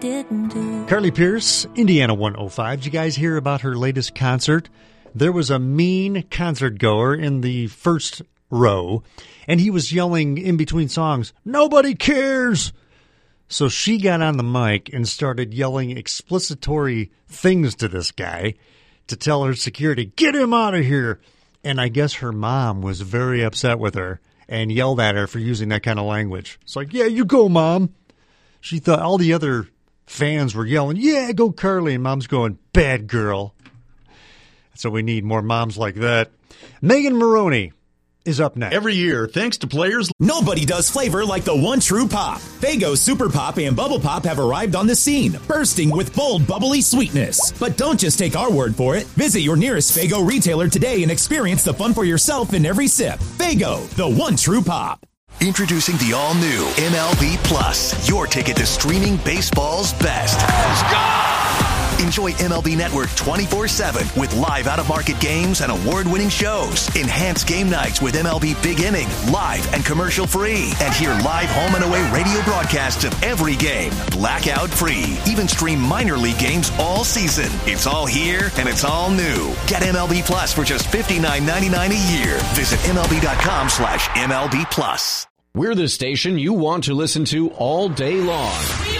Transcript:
didn't do. Carly Pierce, Indiana 105. Did you guys hear about her latest concert? There was a mean concert goer in the first row, and he was yelling in between songs, "Nobody cares!" So she got on the mic and started yelling explicitory things to this guy to tell her security, "Get him out of here!" And I guess her mom was very upset with her and yelled at her for using that kind of language. It's like, "Yeah, you go, Mom." She thought all the other fans were yelling, "Yeah, go Carly," and Mom's going, "Bad girl." So we need more moms like that. Megan Maroney is up next. Every year, thanks to players... Nobody does flavor like the one true pop. Faygo Super Pop and Bubble Pop have arrived on the scene, bursting with bold, bubbly sweetness. But don't just take our word for it. Visit your nearest Faygo retailer today and experience the fun for yourself in every sip. Faygo, the one true pop. Introducing the all-new MLB Plus, your ticket to streaming baseball's best. Let's go! Enjoy MLB Network 24/7 with live out-of-market games and award-winning shows. Enhance game nights with MLB Big Inning, live and commercial-free. And hear live home and away radio broadcasts of every game, blackout-free. Even stream minor league games all season. It's all here and it's all new. Get MLB Plus for just $59.99 a year. Visit MLB.com/MLB Plus. We're the station you want to listen to all day long.